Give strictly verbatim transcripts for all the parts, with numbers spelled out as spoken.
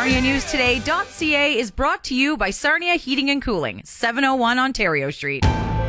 Sarnia News Today dot C A is brought to you by Sarnia Heating and Cooling, seven oh one Ontario Street.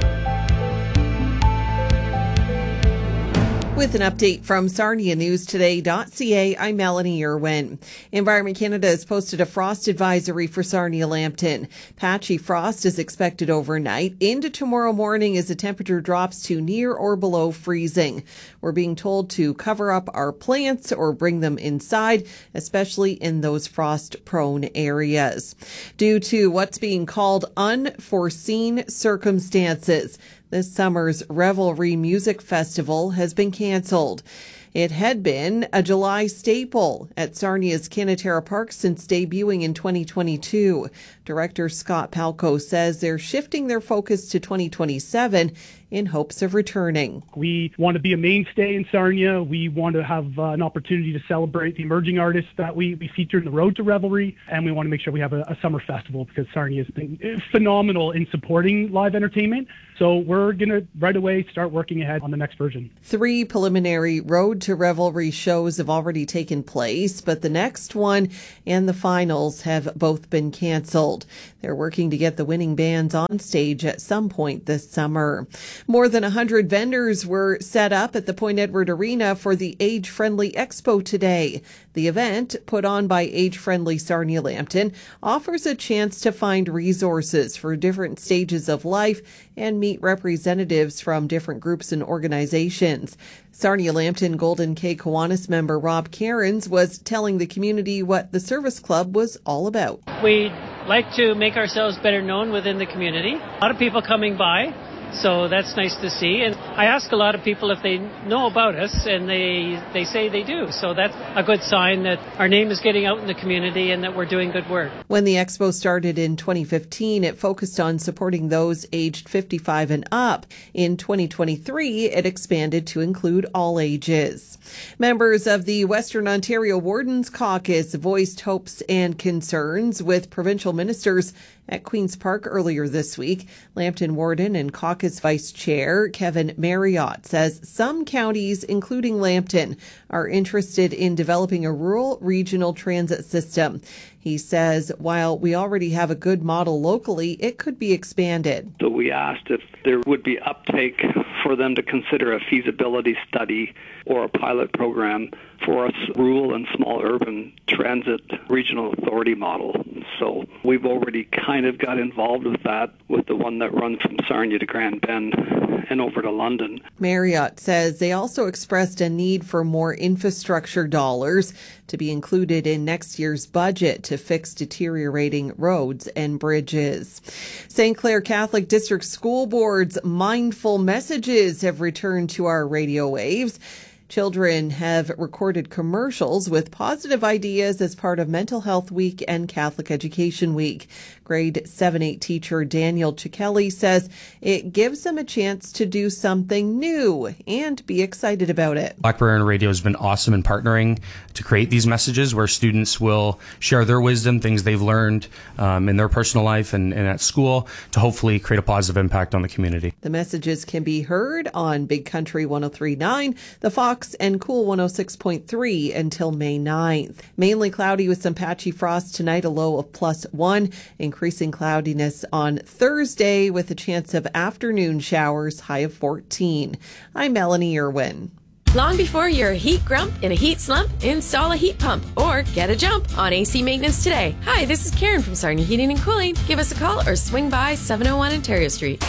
With an update from Sarnia News Today dot C A, I'm Melanie Irwin. Environment Canada has posted a frost advisory for Sarnia-Lambton. Patchy frost is expected overnight into tomorrow morning as the temperature drops to near or below freezing. We're being told to cover up our plants or bring them inside, especially in those frost-prone areas. Due to what's being called unforeseen circumstances, this summer's Revelry Music Festival has been canceled. It had been a July staple at Sarnia's Canatera Park since debuting in twenty twenty-two. Director Scott Palco says they're shifting their focus to twenty twenty-seven in hopes of returning. We want to be a mainstay in Sarnia. We want to have uh, an opportunity to celebrate the emerging artists that we, we feature in the Road to Revelry, and we want to make sure we have a, a summer festival because Sarnia has been phenomenal in supporting live entertainment. So we're going to right away start working ahead on the next version. Three preliminary Road to Revelry shows have already taken place, but the next one and the finals have both been canceled. They're working to get the winning bands on stage at some point this summer. More than one hundred vendors were set up at the Point Edward Arena for the Age Friendly Expo today. The event, put on by Age Friendly Sarnia-Lambton, offers a chance to find resources for different stages of life and meet representatives from different groups and organizations. Sarnia-Lambton Golden K Kiwanis member Rob Cairns was telling the community what the service club was all about. We'd like to make ourselves better known within the community. A lot of people coming by, so that's nice to see. And I ask a lot of people if they know about us, and they they say they do. So that's a good sign that our name is getting out in the community and that we're doing good work. When the expo started in twenty fifteen, it focused on supporting those aged fifty-five and up. In twenty twenty-three, it expanded to include all ages. Members of the Western Ontario Wardens Caucus voiced hopes and concerns with provincial ministers at Queen's Park earlier this week. Lambton Warden and Caucus Vice Chair Kevin Marriott says some counties, including Lambton, are interested in developing a rural regional transit system. He says while we already have a good model locally, it could be expanded. So we asked if there would be uptake for them to consider a feasibility study or a pilot program for a rural and small urban transit regional authority model. So we've already kind of got involved with that with the one that runs from Sarnia to Grand Bend and over to London. Marriott says they also expressed a need for more infrastructure dollars to be included in next year's budget to fix deteriorating roads and bridges. Saint Clair Catholic District School Board's mindful messages have returned to our radio waves. Children have recorded commercials with positive ideas as part of Mental Health Week and Catholic Education Week. Grade seven eight teacher Daniel Cicchelli says it gives them a chance to do something new and be excited about it. Blackburn Radio has been awesome in partnering to create these messages where students will share their wisdom, things they've learned um, in their personal life and, and at school to hopefully create a positive impact on the community. The messages can be heard on Big Country one oh three point nine, the Fox and Cool one oh six point three until May ninth. Mainly cloudy with some patchy frost tonight, a low of plus one. Increasing cloudiness on Thursday with a chance of afternoon showers, high of fourteen. I'm Melanie Irwin. Long before you're a heat grump in a heat slump, install a heat pump or get a jump on A C maintenance today. Hi, this is Karen from Sarnia Heating and Cooling. Give us a call or swing by seven oh one Ontario Street.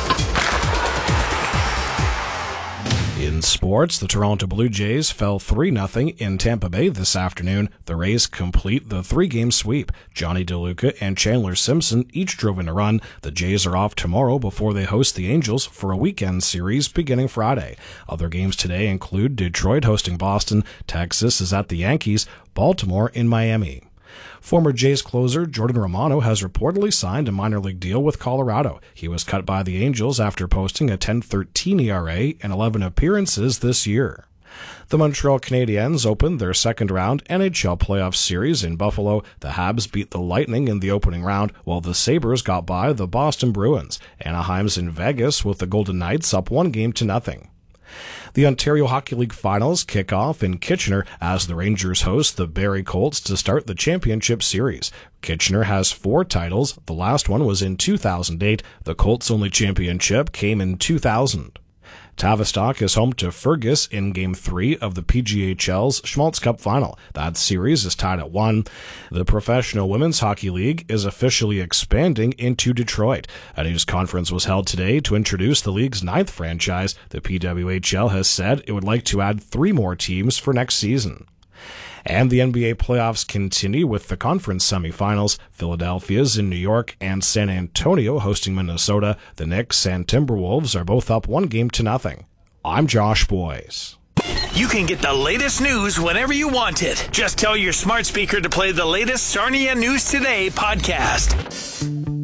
In sports, the Toronto Blue Jays fell three nothing in Tampa Bay this afternoon. The Rays complete the three-game sweep. Johnny DeLuca and Chandler Simpson each drove in a run. The Jays are off tomorrow before they host the Angels for a weekend series beginning Friday. Other games today include Detroit hosting Boston, Texas is at the Yankees, Baltimore in Miami. Former Jays closer Jordan Romano has reportedly signed a minor league deal with Colorado. He was cut by the Angels after posting a ten thirteen E R A and eleven appearances this year. The Montreal Canadiens opened their second-round N H L playoff series in Buffalo. The Habs beat the Lightning in the opening round, while the Sabres got by the Boston Bruins. Anaheim's in Vegas with the Golden Knights up one game to nothing. The Ontario Hockey League finals kick off in Kitchener as the Rangers host the Barrie Colts to start the championship series. Kitchener has four titles. The last one was in two thousand eight. The Colts' only championship came in two thousand. Tavistock is home to Fergus in Game three of the P G H L's Schmaltz Cup Final. That series is tied at one. The Professional Women's Hockey League is officially expanding into Detroit. A news conference was held today to introduce the league's ninth franchise. The P W H L has said it would like to add three more teams for next season. And the N B A playoffs continue with the conference semifinals. Philadelphia's in New York and San Antonio hosting Minnesota. The Knicks and Timberwolves are both up one game to nothing. I'm Josh Boyce. You can get the latest news whenever you want it. Just tell your smart speaker to play the latest Sarnia News Today podcast.